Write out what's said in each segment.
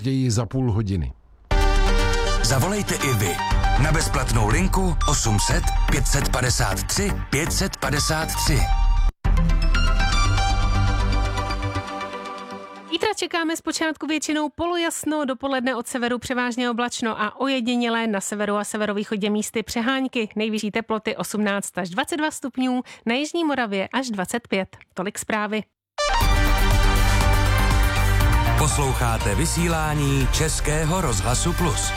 Dějí za půl hodiny. Zavolejte i vy na bezplatnou linku 800 553 553. Zítra čekáme zpočátku většinou polojasno, dopoledne od severu převážně oblačno a ojedinělé na severu a severovýchodě místy přehánky. Nejvyšší teploty 18 až 22 stupňů, na jižní Moravě až 25. Tolik zprávy. Posloucháte vysílání Českého rozhlasu Plus.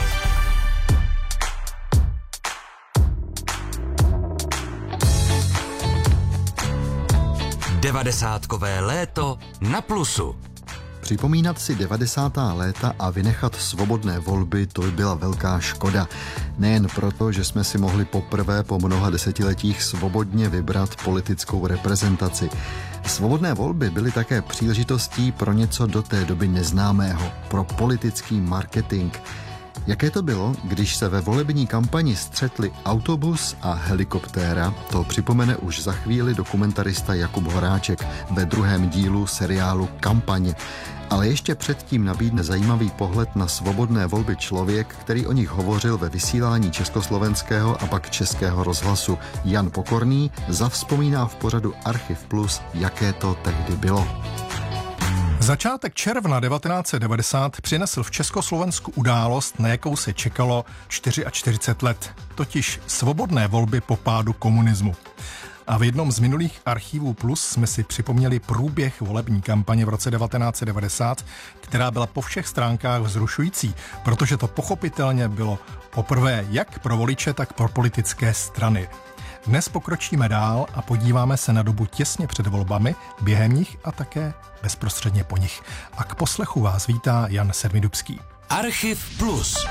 90kové léto na Plusu. Připomínat si 90. léta a vynechat svobodné volby, to by byla velká škoda. Nejen proto, že jsme si mohli poprvé po mnoha desetiletích svobodně vybrat politickou reprezentaci. Svobodné volby byly také příležitostí pro něco do té doby neznámého, pro politický marketing. Jaké to bylo, když se ve volební kampani střetli autobus a helikoptéra, to připomene už za chvíli dokumentarista Jakub Horáček ve druhém dílu seriálu Kampaň. Ale ještě předtím nabídne zajímavý pohled na svobodné volby člověk, který o nich hovořil ve vysílání Československého a pak Českého rozhlasu. Jan Pokorný zavzpomíná v pořadu Archiv Plus, jaké to tehdy bylo. Začátek června 1990 přinesl v Československu událost, na jakou se čekalo 44 let, totiž svobodné volby po pádu komunismu. A v jednom z minulých archivů Plus jsme si připomněli průběh volební kampaně v roce 1990, která byla po všech stránkách vzrušující, protože to pochopitelně bylo poprvé jak pro voliče, tak pro politické strany. Dnes pokročíme dál a podíváme se na dobu těsně před volbami, během nich a také bezprostředně po nich. A k poslechu vás vítá Jan Sedmidubský. Archiv Plus.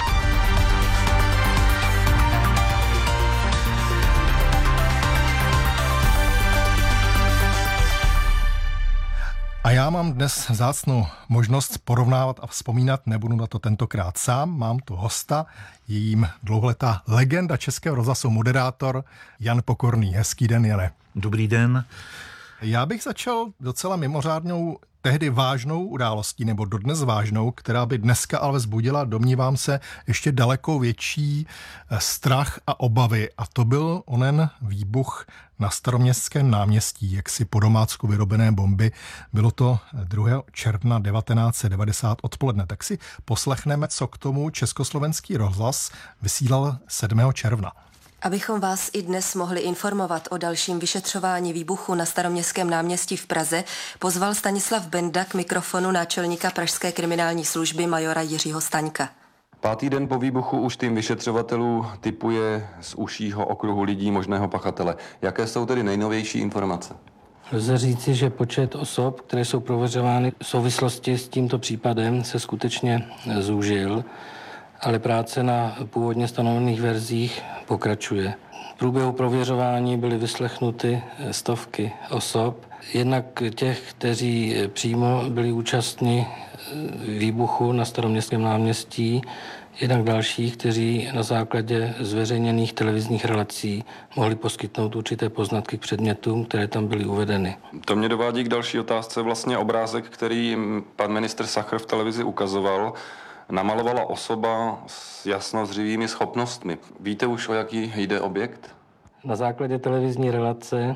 A já mám dnes vzácnou možnost porovnávat a vzpomínat, nebudu na to tentokrát sám, mám tu hosta, je jím dlouholetá legenda Českého rozhlasu, moderátor Jan Pokorný. Hezký den, Jane. Dobrý den. Já bych začal docela mimořádnou, tehdy vážnou událostí, nebo dodnes vážnou, která by dneska ale vzbudila, domnívám se, ještě daleko větší strach a obavy. A to byl onen výbuch na Staroměstském náměstí, jaksi po domácku vyrobené bomby. Bylo to 2. června 1990 odpoledne. Tak si poslechneme, co k tomu Československý rozhlas vysílal 7. června. Abychom vás i dnes mohli informovat o dalším vyšetřování výbuchu na Staroměstském náměstí v Praze, pozval Stanislav Benda k mikrofonu náčelníka pražské kriminální služby majora Jiřího Staňka. 5. den po výbuchu už tým vyšetřovatelů tipuje z užšího okruhu lidí možného pachatele. Jaké jsou tedy nejnovější informace? Lze říci, že počet osob, které jsou prověřovány v souvislosti s tímto případem, se skutečně zúžil, ale práce na původně stanovených verzích pokračuje. V průběhu prověřování byly vyslechnuty stovky osob, jednak těch, kteří přímo byli účastní výbuchu na Staroměstském náměstí, jednak dalších, kteří na základě zveřejněných televizních relací mohli poskytnout určité poznatky k předmětům, které tam byly uvedeny. To mě dovádí k další otázce. Vlastně obrázek, který pan ministr Sachr v televizi ukazoval, namalovala osoba s jasnozřivými schopnostmi. Víte už, o jaký jde objekt? Na základě televizní relace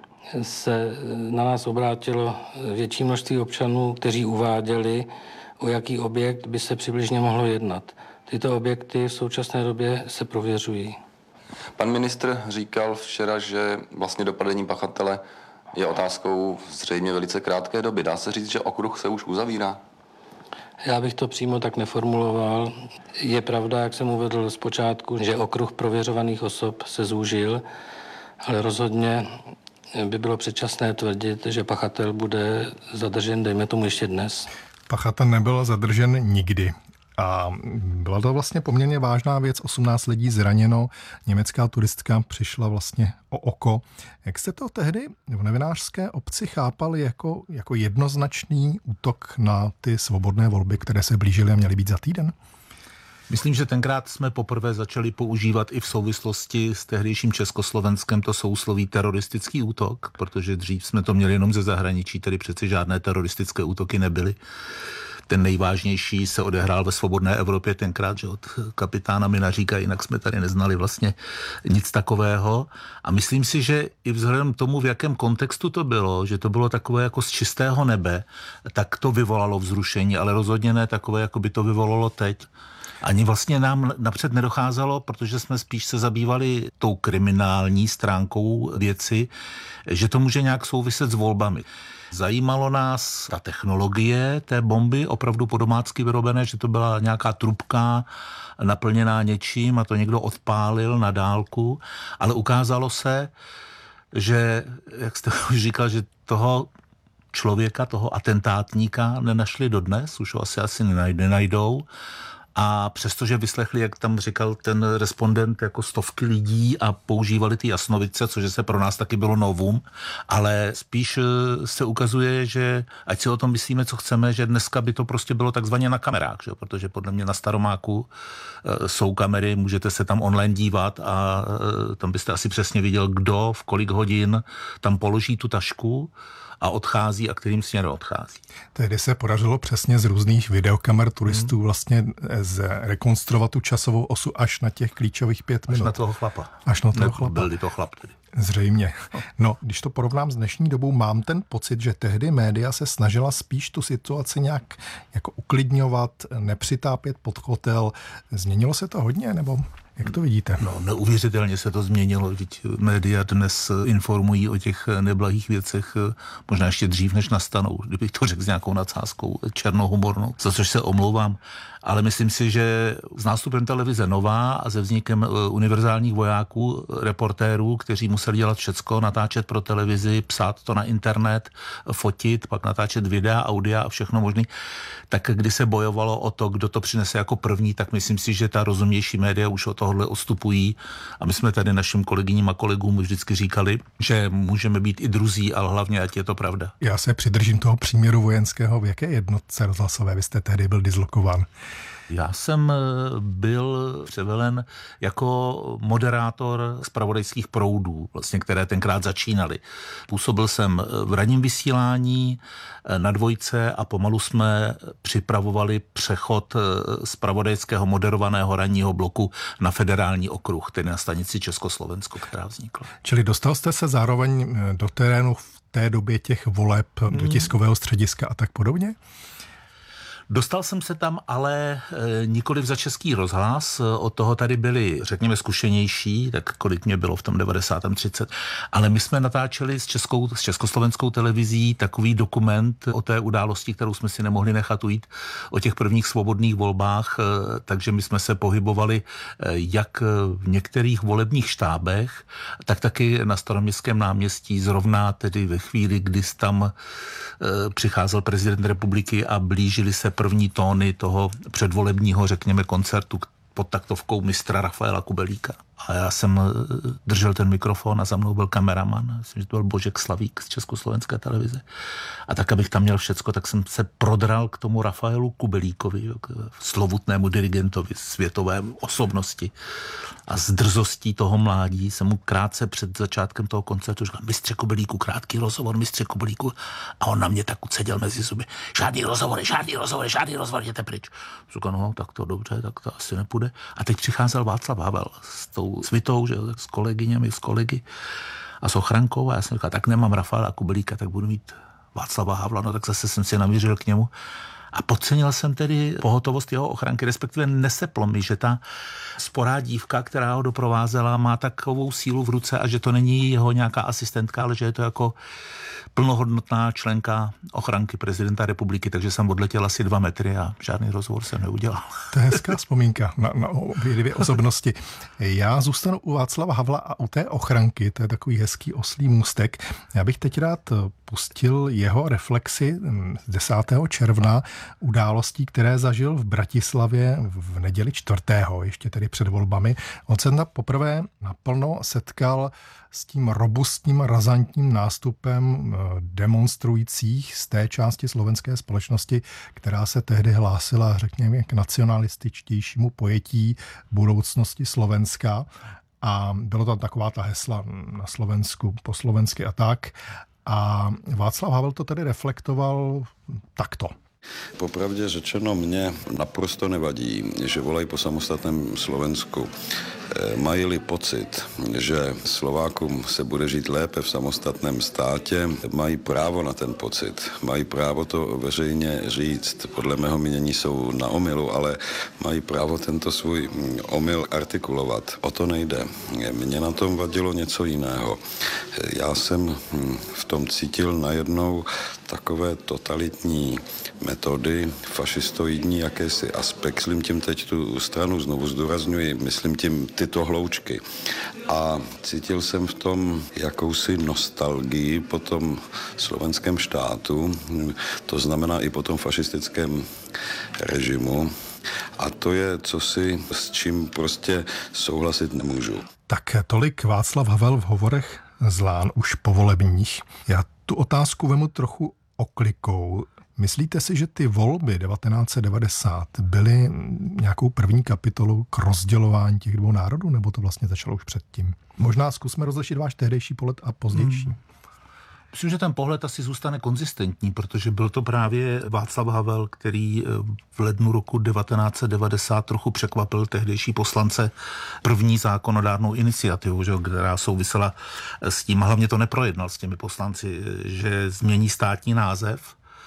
se na nás obrátilo větší množství občanů, kteří uváděli, o jaký objekt by se přibližně mohlo jednat. Tyto objekty v současné době se prověřují. Pan ministr říkal včera, že vlastně dopadení pachatele je otázkou zřejmě velice krátké doby. Dá se říct, že okruh se už uzavírá? Já bych to přímo tak neformuloval. Je pravda, jak jsem uvedl zpočátku, že okruh prověřovaných osob se zúžil, ale rozhodně by bylo předčasné tvrdit, že pachatel bude zadržen, dejme tomu ještě dnes. Pachatel nebyl zadržen nikdy. A byla to vlastně poměrně vážná věc, 18 lidí zraněno, německá turistka přišla vlastně o oko. Jak jste to tehdy v novinářské obci chápali jako jednoznačný útok na ty svobodné volby, které se blížily a měly být za týden? Myslím, že tenkrát jsme poprvé začali používat i v souvislosti s tehdejším Československem to sousloví teroristický útok, protože dřív jsme to měli jenom ze zahraničí, tedy přeci žádné teroristické útoky nebyly. Ten nejvážnější se odehrál ve Svobodné Evropě tenkrát, že od kapitána Minaříka, jinak jsme tady neznali vlastně nic takového. A myslím si, že i vzhledem k tomu, v jakém kontextu to bylo, že to bylo takové jako z čistého nebe, tak to vyvolalo vzrušení, ale rozhodně ne takové, jako by to vyvolalo teď. Ani vlastně nám napřed nedocházelo, protože jsme spíš se zabývali tou kriminální stránkou věci, že to může nějak souviset s volbami. Zajímalo nás ta technologie té bomby, opravdu podomácky vyrobené, že to byla nějaká trubka naplněná něčím a to někdo odpálil na dálku, ale ukázalo se, že, jak jste už říkal, že toho člověka, toho atentátníka nenašli dodnes, už ho asi nenajdou. A přestože vyslechli, jak tam říkal ten respondent, jako stovky lidí a používali ty jasnovice, což se pro nás taky bylo novum, ale spíš se ukazuje, že ať si o tom myslíme, co chceme, že dneska by to prostě bylo takzvaně na kamerách, že? Protože podle mě na Staromáku jsou kamery, můžete se tam online dívat a tam byste asi přesně viděl, kdo v kolik hodin tam položí tu tašku a odchází a kterým směrem odchází. Tehdy se podařilo přesně z různých videokamer turistů vlastně rekonstruovat tu časovou osu až na těch klíčových 5 minut. Až na toho chlapa. Až na toho chlapa. Byl to chlap tedy. Zřejmě. No, když to porovnám s dnešní dobou, mám ten pocit, že tehdy média se snažila spíš tu situaci nějak jako uklidňovat, nepřitápět pod kotel. Změnilo se to hodně, nebo jak to vidíte? No, neuvěřitelně se to změnilo. Vždyť média dnes informují o těch neblahých věcech možná ještě dřív, než nastanou. Kdybych to řekl s nějakou nadsázkou černohumornou, za což se omlouvám. Ale myslím si, že s nástupem televize Nová a se vznikem univerzálních vojáků, reportérů, kteří museli dělat všecko, natáčet pro televizi, psát to na internet, fotit, pak natáčet videa, audia a všechno možné, tak když se bojovalo o to, kdo to přinese jako první, tak myslím si, že ta rozumnější média už od tohohle odstupují. A my jsme tady našim kolegyním a kolegům vždycky říkali, že můžeme být i druzí, ale hlavně, ať je to pravda. Já se přidržím toho příměru vojenského. V jaké jednotce rozhlasové vy jste tehdy byl dislokován? Já jsem byl převelen jako moderátor zpravodajských proudů, vlastně, které tenkrát začínaly. Působil jsem v ranním vysílání na Dvojce a pomalu jsme připravovali přechod zpravodajského moderovaného ranního bloku na Federální okruh, tedy na stanici Československo, která vznikla. Čili dostal jste se zároveň do terénu v té době těch voleb, do tiskového střediska a tak podobně? Dostal jsem se tam, ale nikoliv za Český rozhlas, od toho tady byli, řekněme, zkušenější, tak kolik mě bylo v tom 30. Ale my jsme natáčeli s československou televizí takový dokument o té události, kterou jsme si nemohli nechat ujít, o těch prvních svobodných volbách, takže my jsme se pohybovali jak v některých volebních štábech, tak taky na Staroměstském náměstí, zrovna tedy ve chvíli, kdy tam přicházel prezident republiky a blížili se první tóny toho předvolebního, řekněme, koncertu pod taktovkou mistra Rafaela Kubelíka. A já jsem držel ten mikrofon a za mnou byl kameraman, myslím, že to byl Božek Slavík z Československé televize. A tak, abych tam měl všecko, tak jsem se prodral k tomu Rafaelu Kubelíkovi, k slovutnému dirigentovi, světové osobnosti. A s drzostí toho mládí jsem mu krátce před začátkem toho koncertu říkal: mistře Kubelíku, krátký rozhovor, mistře Kubelíku. A on na mě tak ucedil mezi zuby: žádný rozhovor, jděte pryč. Říkal: no, tak to dobře, tak to asi nepůjde. A teď přicházel Václav Havel s tou svitou, že, s kolegyněmi, s kolegy a s ochrankou, a já jsem říkal: tak nemám Rafaela Kubelíka, tak budu mít Václava Havla. No tak zase jsem si namířil k němu a podcenil jsem tedy pohotovost jeho ochranky, respektive neseplo mi, že ta sporá dívka, která ho doprovázela, má takovou sílu v ruce a že to není jeho nějaká asistentka, ale že je to jako plnohodnotná členka ochranky prezidenta republiky, takže jsem odletěl asi 2 metry a žádný rozhovor jsem neudělal. To je hezká vzpomínka na obě dvě osobnosti. Já zůstanu u Václava Havla a u té ochranky, to je takový hezký oslí můstek. Já bych teď rád pustil jeho reflexi z 10. června událostí, které zažil v Bratislavě v neděli 4. ještě tedy před volbami. On se poprvé naplno setkal s tím robustním, razantním nástupem demonstrujících z té části slovenské společnosti, která se tehdy hlásila, řekněme, k nacionalističtějšímu pojetí budoucnosti Slovenska. A bylo tam taková ta hesla na Slovensku, po slovensky a tak. A Václav Havel to tedy reflektoval takto. Popravdě řečeno, mě naprosto nevadí, že volají po samostatném Slovensku. Mají-li pocit, že Slovákům se bude žít lépe v samostatném státě, mají právo na ten pocit. Mají právo to veřejně říct. Podle mého mínění jsou na omylu, ale mají právo tento svůj omyl artikulovat. O to nejde. Mně na tom vadilo něco jiného. Já jsem v tom cítil najednou takové totalitní metody, fašistoidní jakési aspekt. Myslím tím teď tu stranu, znovu zdůrazňuji, myslím tím tyto hloučky. A cítil jsem v tom jakousi nostalgii po tom slovenském štátu, to znamená i po tom fašistickém režimu. A to je cosi, s čím prostě souhlasit nemůžu. Tak tolik Václav Havel v hovorech z Lán už povolebních. Já tu otázku vemu trochu oklikou. Myslíte si, že ty volby 1990 byly nějakou první kapitolou k rozdělování těch dvou národů, nebo to vlastně začalo už předtím? Možná zkusme rozlišit váš tehdejší pohled a pozdější. Myslím, že ten pohled asi zůstane konzistentní, protože byl to právě Václav Havel, který v lednu roku 1990 trochu překvapil tehdejší poslance první zákonodárnou iniciativu, že, která souvisela s tím, hlavně to neprojednal s těmi poslanci, že změní státní název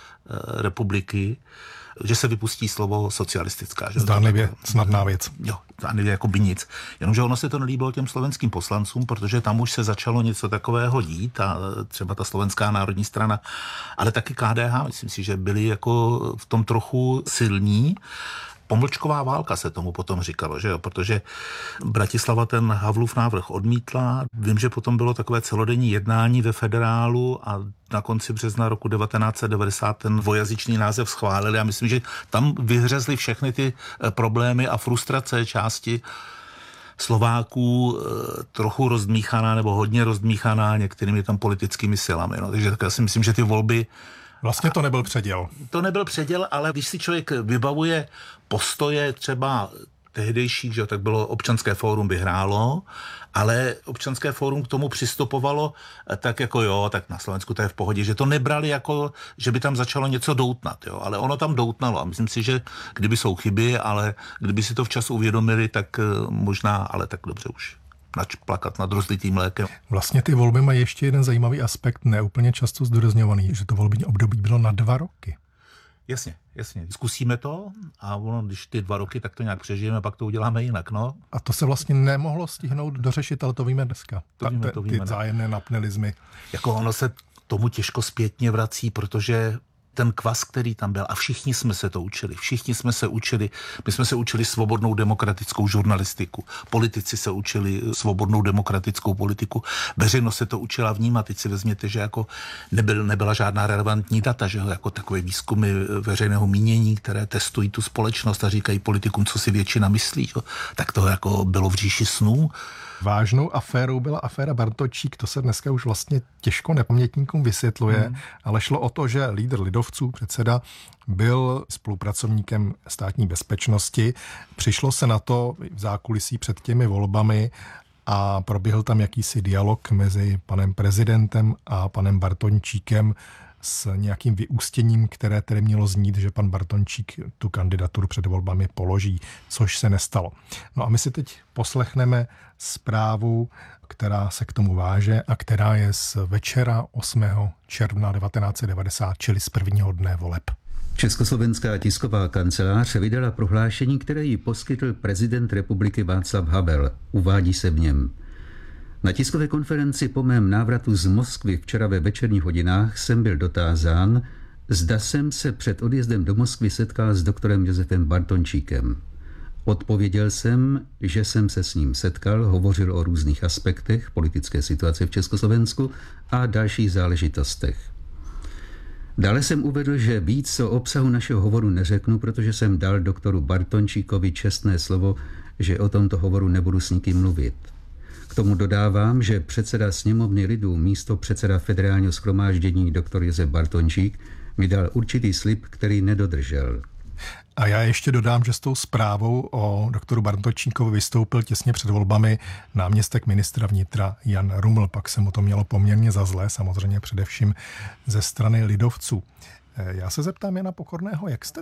republiky, že se vypustí slovo socialistická. Že? Zdánlivě snadná věc. Jo, zdánlivě jako by nic. Jenomže ono se to nelíbilo těm slovenským poslancům, protože tam už se začalo něco takového dít a třeba ta Slovenská národní strana, ale taky KDH, myslím si, že byli jako v tom trochu silní. Pomlčková válka se tomu potom říkalo, že jo? Protože Bratislava ten Havlův návrh odmítla. Vím, že potom bylo takové celodenní jednání ve federálu a na konci března roku 1990 ten dvojazyčný název schválili a myslím, že tam vyhřezly všechny ty problémy a frustrace části Slováků trochu rozdmíchaná nebo hodně rozdmíchaná některými tam politickými silami. No. Takže tak já si myslím, že ty volby vlastně to nebyl předěl. To nebyl předěl, ale když si člověk vybavuje postoje třeba tehdejších, že tak bylo Občanské fórum vyhrálo, ale Občanské fórum k tomu přistupovalo tak jako jo, tak na Slovensku to je v pohodě, že to nebrali jako, že by tam začalo něco doutnat, jo, ale ono tam doutnalo a myslím si, že kdyby jsou chyby, ale kdyby si to včas uvědomili, tak možná, ale tak dobře už. Plakat nad rozlitým mlékem. Vlastně ty volby mají ještě jeden zajímavý aspekt, neúplně často zdůrazňovaný, že to volební období bylo na 2 roky. Jasně. Zkusíme to a ono, když ty 2 roky, tak to nějak přežijeme, pak to uděláme jinak, no. A to se vlastně nemohlo stihnout dořešit, ale to víme dneska. To víme, ty vzájemné napnelizmy. Jako ono se tomu těžko zpětně vrací, protože ten kvas, který tam byl, a všichni jsme se to učili, my jsme se učili svobodnou demokratickou žurnalistiku, politici se učili svobodnou demokratickou politiku, veřejnost se to učila vnímat, teď si vezměte, že jako nebyla žádná relevantní data, že jako takové výzkumy veřejného mínění, které testují tu společnost a říkají politikům, co si většina myslí, že? Tak to jako bylo v říši snů. Vážnou aférou byla aféra Bartošík, to se dneska už vlastně těžko nepamětníkům vysvětluje, ale šlo o to, že lídr lidovců, předseda, byl spolupracovníkem státní bezpečnosti. Přišlo se na to v zákulisí před těmi volbami a proběhl tam jakýsi dialog mezi panem prezidentem a panem Bartončíkem s nějakým vyústěním, které tedy mělo znít, že pan Bartončík tu kandidaturu před volbami položí, což se nestalo. No a my si teď poslechneme zprávu, která se k tomu váže a která je z večera 8. června 1990, čili z prvního dne voleb. Československá tisková kancelář vydala prohlášení, které jí poskytl prezident republiky Václav Havel. Uvádí se v něm: Na tiskové konferenci po mém návratu z Moskvy včera ve večerních hodinách jsem byl dotázán, zda jsem se před odjezdem do Moskvy setkal s doktorem Josefem Bartončíkem. Odpověděl jsem, že jsem se s ním setkal, hovořil o různých aspektech politické situace v Československu a dalších záležitostech. Dále jsem uvedl, že víc o obsahu našeho hovoru neřeknu, protože jsem dal doktoru Bartončíkovi čestné slovo, že o tomto hovoru nebudu s nikým mluvit. K tomu dodávám, že předseda sněmovny lidů, místo předseda federálního shromáždění doktor Josef Bartončík mi dal určitý slib, který nedodržel. A já ještě dodám, že s tou zprávou o doktoru Bartončíkovi vystoupil těsně před volbami náměstek ministra vnitra Jan Ruml. Pak se mu to mělo poměrně za zlé, samozřejmě především ze strany lidovců. Já se zeptám Jana Pokorného, jak jste